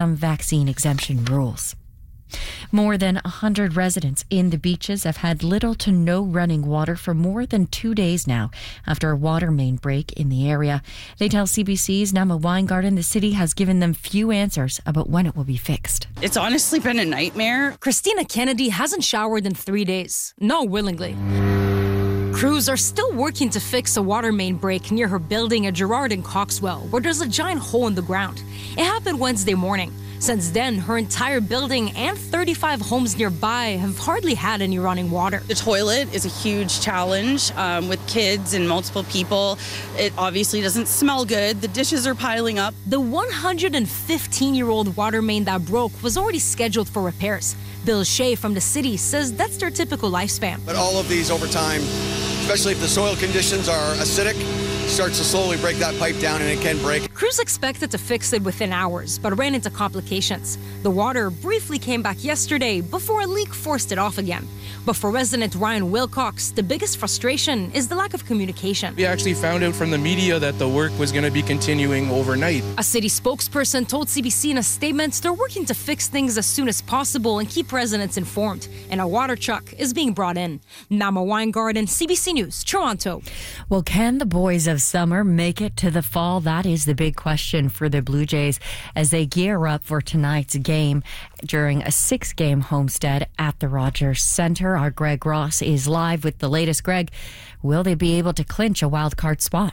from vaccine exemption rules. More than 100 residents in the Beaches have had little to no running water for more than 2 days now after a water main break in the area. They tell CBC's Nama Weingarten the city has given them few answers about when it will be fixed. It's honestly been a nightmare. Christina Kennedy hasn't showered in 3 days, not willingly. Crews are still working to fix a water main break near her building at Gerrard and Coxwell, where there's a giant hole in the ground. It happened Wednesday morning. Since then, her entire building and 35 homes nearby have hardly had any running water. The toilet is a huge challenge with kids and multiple people. It obviously doesn't smell good. The dishes are piling up. The 115-year-old water main that broke was already scheduled for repairs. Bill Shea from the city says that's their typical lifespan. But all of these over time, especially if the soil conditions are acidic, starts to slowly break that pipe down and it can break. Crews expected to fix it within hours, but ran into complications. The water briefly came back yesterday before a leak forced it off again. But for resident Ryan Wilcox, the biggest frustration is the lack of communication. We actually found out from the media that the work was going to be continuing overnight. A city spokesperson told CBC in a statement they're working to fix things as soon as possible and keep residents informed. And a water truck is being brought in. Nama Weingarten, CBC News, Toronto. Well, can the boys of summer make it to the fall? That is the big question for the Blue Jays as they gear up for tonight's game during a 6-game homestand at the Rogers Centre. Our Greg Ross is live with the latest. Greg, will they be able to clinch a wild card spot?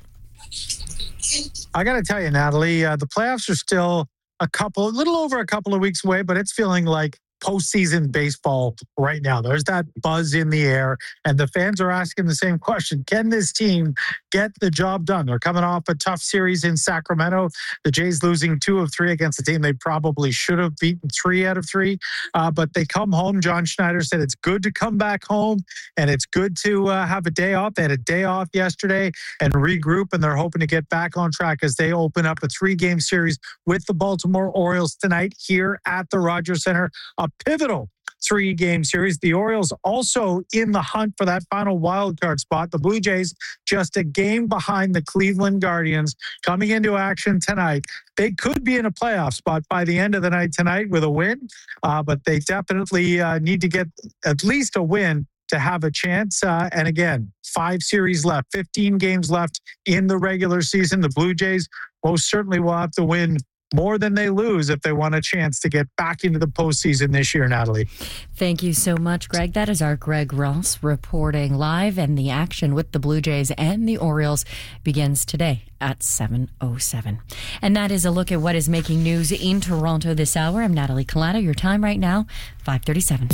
I got to tell you, Natalie, the playoffs are still a little over a couple of weeks away, but it's feeling like postseason baseball right now. There's that buzz in the air, and the fans are asking the same question. Can this team get the job done? They're coming off a tough series in Sacramento. The Jays losing 2 of 3 against a team they probably should have beaten 3 out of 3. But they come home. John Schneider said it's good to come back home, and it's good to have a day off. They had a day off yesterday and regroup, and they're hoping to get back on track as they open up a 3-game series with the Baltimore Orioles tonight here at the Rogers Centre. A pivotal 3-game series. The Orioles also in the hunt for that final wild card spot. The Blue Jays just a game behind the Cleveland Guardians coming into action tonight. They could be in a playoff spot by the end of the night tonight with a win, but they definitely need to get at least a win to have a chance. And again, 5 series left, 15 games left in the regular season. The Blue Jays most certainly will have to win more than they lose if they want a chance to get back into the postseason this year, Natalie. Thank you so much, Greg. That is our Greg Ross reporting live, and the action with the Blue Jays and the Orioles begins today at 7:07. And that is a look at what is making news in Toronto this hour. I'm Natalie Collada. Your time right now, 5:37.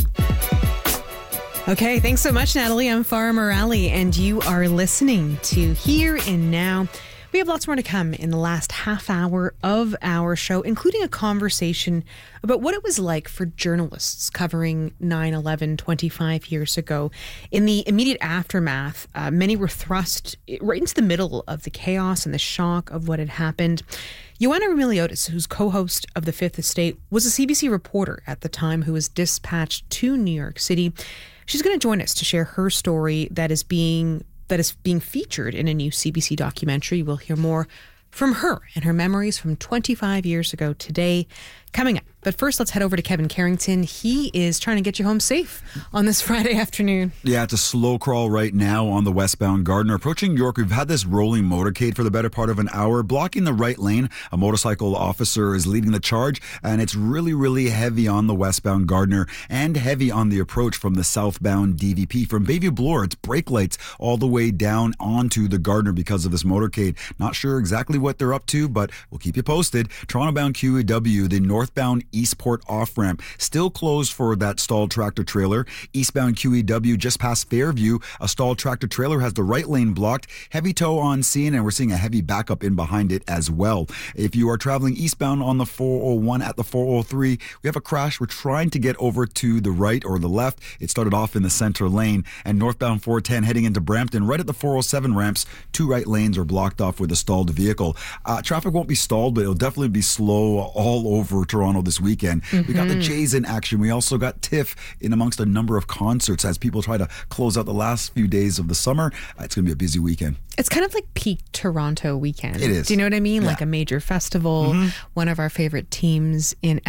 Okay, thanks so much, Natalie. I'm Farah Morali, and you are listening to Here and Now. We have lots more to come in the last half hour of our show, including a conversation about what it was like for journalists covering 9/11 25 years ago. In the immediate aftermath, many were thrust right into the middle of the chaos and the shock of what had happened. Ioana Roumeliotis, who's co-host of The Fifth Estate, was a CBC reporter at the time who was dispatched to New York City. She's going to join us to share her story that is being featured in a new CBC documentary. We'll hear more from her and her memories from 25 years ago today coming up. But first, let's head over to Kevin Carrington. He is trying to get you home safe on this Friday afternoon. Yeah, it's a slow crawl right now on the westbound Gardiner. Approaching York, we've had this rolling motorcade for the better part of an hour, blocking the right lane. A motorcycle officer is leading the charge, and it's really, really heavy on the westbound Gardiner and heavy on the approach from the southbound DVP. From Bayview Bloor, it's brake lights all the way down onto the Gardiner because of this motorcade. Not sure exactly what they're up to, but we'll keep you posted. Toronto-bound QEW, the northbound Eastport off-ramp, still closed for that stalled tractor trailer. Eastbound QEW just past Fairview, a stalled tractor trailer has the right lane blocked. Heavy tow on scene, and we're seeing a heavy backup in behind it as well. If you are traveling eastbound on the 401 at the 403, we have a crash. We're trying to get over to the right or the left. It started off in the center lane. And northbound 410 heading into Brampton, right at the 407 ramps, 2 right lanes are blocked off with a stalled vehicle. Traffic won't be stalled, but it'll definitely be slow all over Toronto this weekend. We got the Jays in action. We also got TIFF in amongst a number of concerts as people try to close out the last few days of the summer. It's going to be a busy weekend. It's kind of like peak Toronto weekend. It is. Do you know what I mean? Yeah. Like a major festival, one of our favorite teams in